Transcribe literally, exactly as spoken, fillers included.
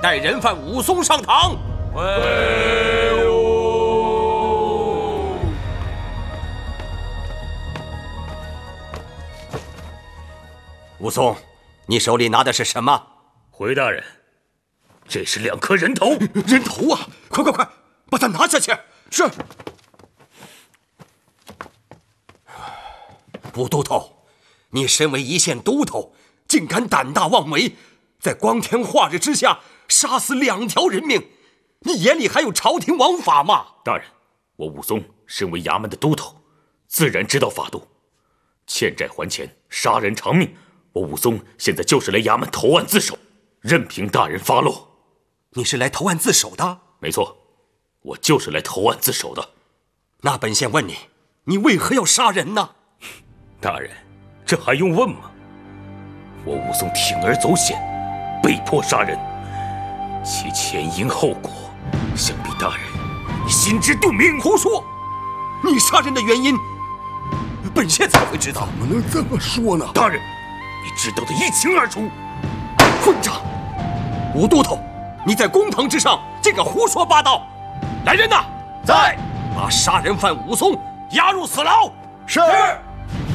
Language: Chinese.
带人犯武松上堂。 威武！ 武松，你手里拿的是什么？ 回大人，这是两颗人头。 人头啊！快快快，把它拿下去！是。 武都头，你身为一县都头，竟敢胆大妄为，在光天化日之下杀死两条人命，你眼里还有朝廷王法吗？ 大人，我武松身为衙门的都头，自然知道法度。欠债还钱，杀人偿命。我武松现在就是来衙门投案自首，任凭大人发落。 你是来投案自首的？ 没错，我就是来投案自首的。 那本县问你，你为何要杀人呢？ 大人，这还用问吗？我武松铤而走险，被迫杀人，其前因后果，想必大人你心知肚明。 胡说！你杀人的原因，本县才会知道。 怎么能这么说呢？ 大人，你知道的一清二楚。 混账！武都头，你在公堂之上竟敢胡说八道！来人呐， 在， 把杀人犯武松押入死牢。 是。